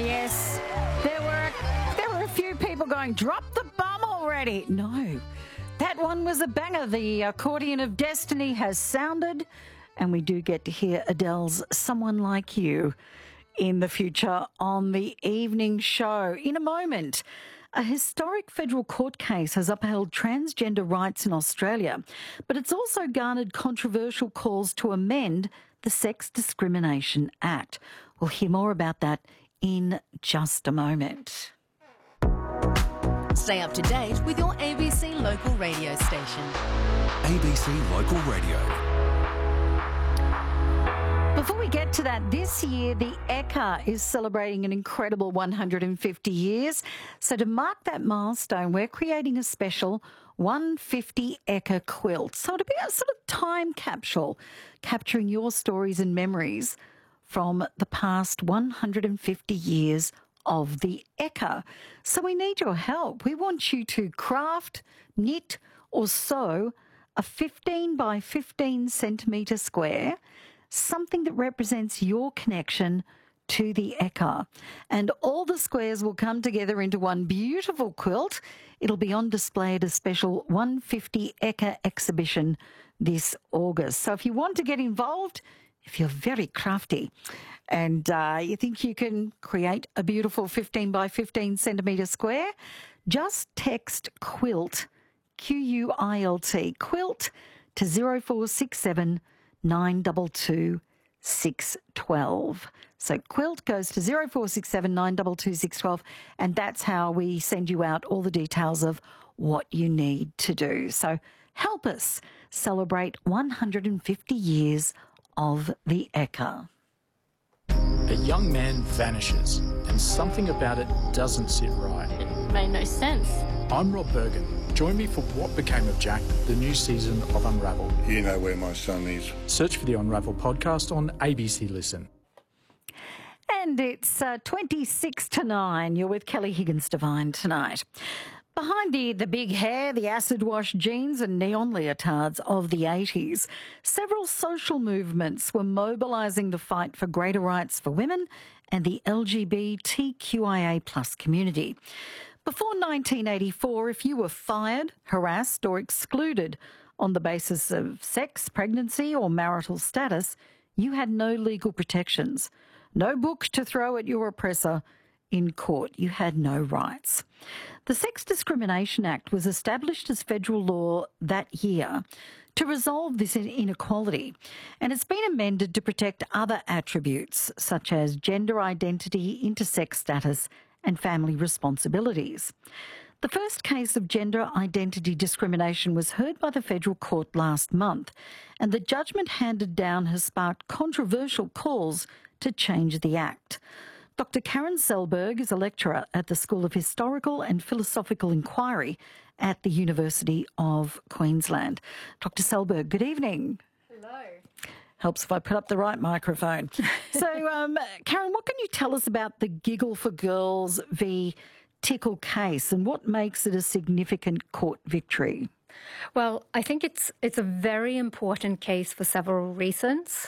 yes. There were a few people going, drop the bomb already. No, that one was a banger. The accordion of destiny has sounded, and we do get to hear Adele's Someone Like You in the future on the evening show. In a moment, a historic federal court case has upheld transgender rights in Australia, but it's also garnered controversial calls to amend the Sex Discrimination Act. We'll hear more about that in just a moment. Stay up to date with your ABC local radio station. ABC Local Radio. Before we get to that, this year the Ekka is celebrating an incredible 150 years. So to mark that milestone, we're creating a special 150 Ekka quilt. So it'll be a sort of time capsule capturing your stories and memories from the past 150 years of the Ekka. So we need your help. We want you to craft, knit or sew a 15 by 15 centimetre square, something that represents your connection to the Ekka. And all the squares will come together into one beautiful quilt. It'll be on display at a special 150 Ekka exhibition this August. So if you want to get involved, if you're very crafty and you think you can create a beautiful 15 by 15 centimetre square, just text QUILT, Q-U-I-L-T, QUILT to 0467 922 612. So quilt goes to 0467 922 612, and that's how we send you out all the details of what you need to do. So help us celebrate 150 years of the Ekka. A young man vanishes, and something about it doesn't sit right. It made no sense. I'm Rob Bergen. Join me for What Became of Jack, the new season of Unravel. You know where my son is. Search for the Unravel podcast on ABC Listen. And it's 26 to 9. You're with Kelly Higgins-Devine tonight. Behind the big hair, the acid-wash jeans and neon leotards of the 80s, several social movements were mobilising the fight for greater rights for women and the LGBTQIA plus community. Before 1984, if you were fired, harassed or excluded on the basis of sex, pregnancy or marital status, you had no legal protections, no book to throw at your oppressor. In court, you had no rights. The Sex Discrimination Act was established as federal law that year to resolve this inequality, and it's been amended to protect other attributes such as gender identity, intersex status and family responsibilities. The first case of gender identity discrimination was heard by the federal court last month, and the judgment handed down has sparked controversial calls to change the Act. Dr. Karen Selberg is a lecturer at the School of Historical and Philosophical Inquiry at the University of Queensland. Dr. Selberg, good evening. Hello. Helps if I put up the right microphone. So, Karen, what can you tell us about the Giggle for Girls v Tickle case and what makes it a significant court victory? Well, I think it's a very important case for several reasons.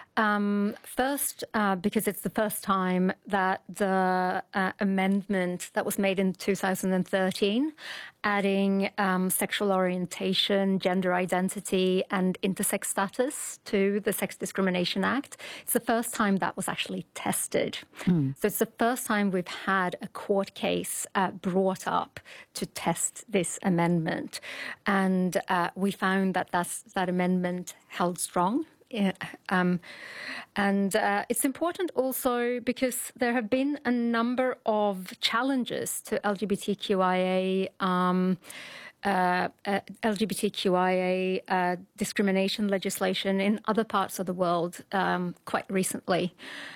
First, because it's the first time that the amendment that was made in 2013, adding sexual orientation, gender identity, and intersex status to the Sex Discrimination Act, it's the first time that was actually tested. So it's the first time we've had a court case brought up to test this amendment. And we found that that amendment held strong. And it's important also because there have been a number of challenges to LGBTQIA discrimination legislation in other parts of the world quite recently.